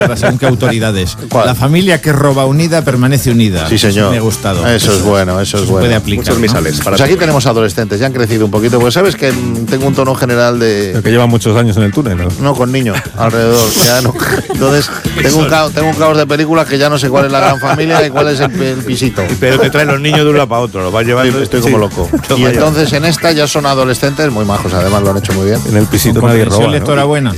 según qué autoridades. ¿Cuál? La familia que roba unida permanece unida. Sí, señor. Me ha gustado. Eso es bueno, eso es bueno. Puede aplicar, Muchos misales. ¿no? Para Pues aquí tenemos adolescentes, ya han crecido un poquito, porque sabes que tengo un tono general Pero que llevan muchos años en el túnel, ¿no? No, con niños alrededor. Ya no. Entonces, tengo un caos de películas que ya no sé cuál es la gran familia y cuál es el pisito. Pero te traen los niños de un lado para otro, los vas llevando. Estoy como loco. Y entonces en esta ya son adolescentes muy majos, además lo han hecho muy bien. En el pisito Con nadie comprensión roba, lectora ¿no? buena.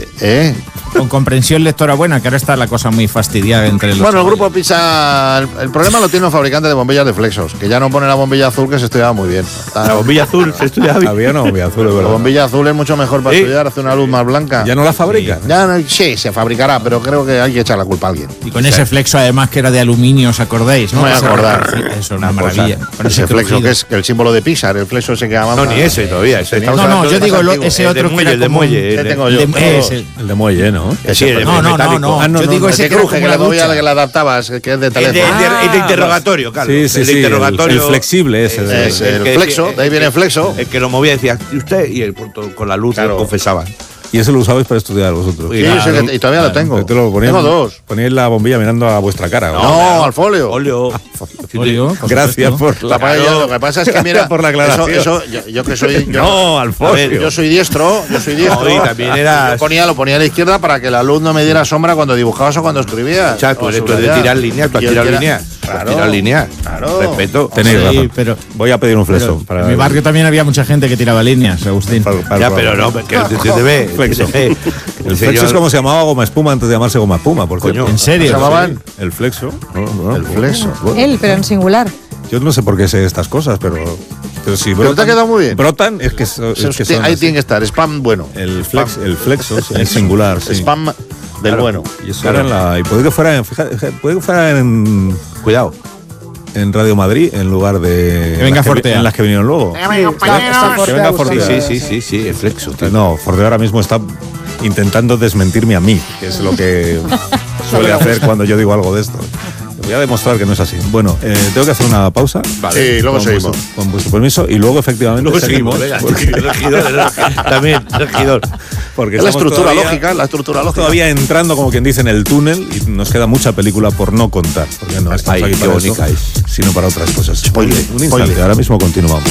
Con comprensión lectora buena, que ahora está la cosa muy fastidiada entre los... Bueno, el grupo Pisa, el problema lo tiene un fabricante de bombillas de Flexos, que ya no pone la bombilla azul, que se estudiaba muy bien. La bombilla azul se estudia bien. Había una bombilla azul, es La verdad. bombilla azul es mucho mejor para estudiar, hace una luz más blanca. ¿Ya no la fabrican? Ya no, sí, se fabricará, pero creo que hay que echar la culpa a alguien. Y con ese flexo, además, que era de aluminio, ¿os acordáis? No me voy a Ese acordar. retorcido, eso es una maravilla. Con Ese flexo crujido. que es el símbolo de Pixar, el flexo ese que avanza. No, ni ese todavía. Ese Estamos No, hablando yo del digo más antiguo. ese otro que era el de como muelle. ¿Qué tengo yo? ese. El de muelle, ¿no? Sí, el No, metálico. yo digo Ese ese que era cruje, como que la le movía, ducha. que le adaptabas, que es de El teléfono. de interrogatorio, Carlos. Sí, sí, el sí. de interrogatorio. El flexible ese. Es el flexo, de ahí viene el flexo. El que lo movía decía, ¿y usted? Y el punto con la luz Claro. confesaban. Y eso lo usabais para estudiar vosotros. Sí, y todavía lo tengo. Pero te lo poníais- Tengo dos. Poníais la bombilla mirando a vuestra cara. ¿no? No, al folio. Folio. Folio, por Gracias supuesto. por la Lo que pasa es que, mira, por la aclaración. yo que soy. No, al A folio. ver, yo soy diestro. No, y también eras- Lo ponía a la izquierda para que la luz no me diera sombra cuando dibujabas o cuando escribías. Chato, O esto es de subrayar. tirar líneas, tú has Y el tirado que era- líneas. Claro. Tirar líneas. Claro. Respeto. Tenéis Sí, razón. pero- Voy a pedir un flexo. Pero en mi barrio también había mucha gente que tiraba líneas, Agustín. Ya, pero no, que se te ve. Flexo. El flexo señor- es como se llamaba goma espuma antes de llamarse goma espuma, por Coño. cierto. ¿En serio? ¿Se llamaban? El flexo. No, El flexo. Él, pero en singular. Yo no sé por qué sé estas cosas, pero si Pero te ha quedado muy bien. brotan, es que son Ahí así. tiene que estar, spam bueno. El flexo es singular, sí. Spam del bueno. Y eso era en la. Y puede que fuera en. Fíjate, puede que fuera en. Cuidado. En Radio Madrid, en lugar de. Que venga las Fortea. En las que vinieron luego. Está Que venga Fortea Fortea. Sí, el flexo. tío. No, Fortea ahora mismo está intentando desmentirme a mí, que es lo que suele hacer cuando yo digo algo de esto. Voy a demostrar que no es así. Bueno, tengo que hacer una pausa. Sí, luego Con seguimos. con vuestro permiso. Y luego, efectivamente, Luego seguimos, venga. Regidor. También, regidor. Porque Es la estamos estructura todavía- lógica, la estructura lógica. Todavía entrando, como quien dice, en el túnel y nos queda mucha película por no contar. Porque no estamos Ay, aquí qué para eso, bonita es. sino para otras cosas. Spoiler, Un instante, spoiler. ahora mismo continuamos.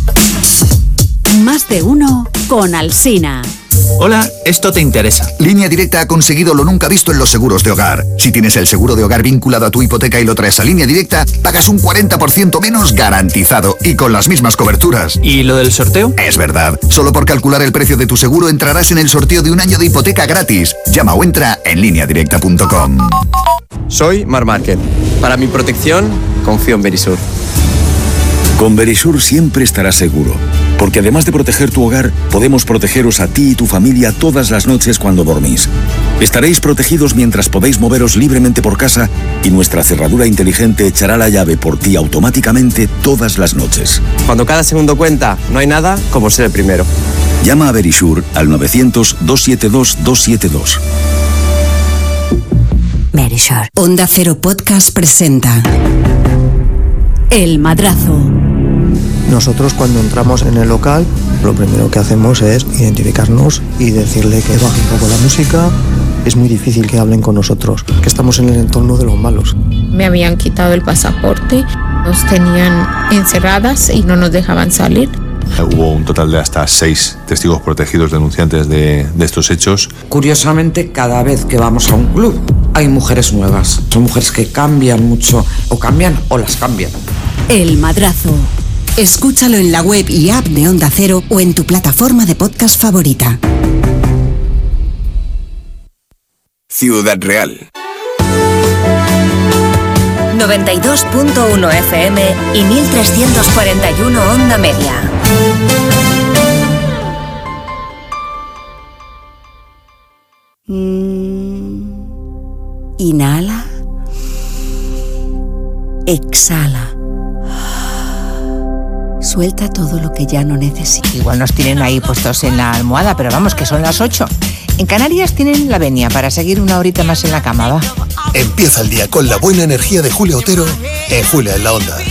Más de uno con Alsina. Hola, esto te interesa. Línea Directa ha conseguido lo nunca visto en los seguros de hogar. Si tienes el seguro de hogar vinculado a tu hipoteca y lo traes a Línea Directa, pagas un 40% menos garantizado y con las mismas coberturas. ¿Y lo del sorteo? Es verdad. Solo por calcular el precio de tu seguro entrarás en el sorteo de un año de hipoteca gratis. Llama o entra en lineadirecta.com. Soy Mar Márquez. Para mi protección, confío en Verisur. Con Verisur siempre estarás seguro, porque además de proteger tu hogar, podemos protegeros a ti y tu familia todas las noches cuando dormís. Estaréis protegidos mientras podéis moveros libremente por casa y nuestra cerradura inteligente echará la llave por ti automáticamente todas las noches. Cuando cada segundo cuenta, no hay nada como ser el primero. Llama a Verisur al 900-272-272. Verisur. Onda Cero Podcast presenta El Madrazo. Nosotros cuando entramos en el local, lo primero que hacemos es identificarnos y decirle que baje un poco la música. Es muy difícil que hablen con nosotros, que estamos en el entorno de los malos. Me habían quitado el pasaporte, nos tenían encerradas y no nos dejaban salir. Hubo un total de hasta 6 testigos protegidos denunciantes de estos hechos. Curiosamente, cada vez que vamos a un club hay mujeres nuevas. Son mujeres que cambian mucho, o cambian o las cambian. El Madrazo. Escúchalo en la web y app de Onda Cero o en tu plataforma de podcast favorita. Ciudad Real. 92.1 FM y 1341 Onda Media. Inhala. Exhala. Suelta todo lo que ya no necesitas. Igual nos tienen ahí puestos en la almohada, pero vamos, que son las 8. En Canarias tienen la venia para seguir una horita más en la cama, va. Empieza el día con la buena energía de Julia Otero en Julia en la Onda.